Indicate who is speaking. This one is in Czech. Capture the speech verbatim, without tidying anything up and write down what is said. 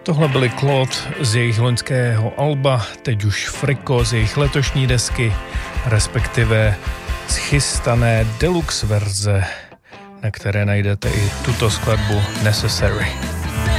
Speaker 1: Tohle byly Claude z jejich loňského alba, teď už Friko z jejich letošní desky, respektive z chystané deluxe verze, na které najdete i tuto skladbu Necessary.